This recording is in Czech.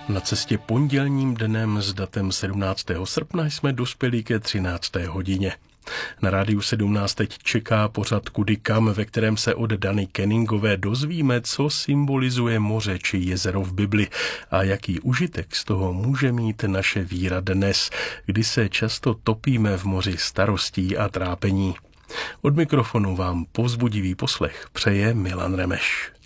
Na cestě pondělním dnem s datem 17. srpna jsme dospěli ke 13. hodině. Na Rádiu 17 teď čeká pořad Kudy kam, ve kterém se od Dany Kenningové dozvíme, co symbolizuje moře či jezero v Bibli a jaký užitek z toho může mít naše víra dnes, kdy se často topíme v moři starostí a trápení. Od mikrofonu vám povzbudivý poslech přeje Milan Remeš.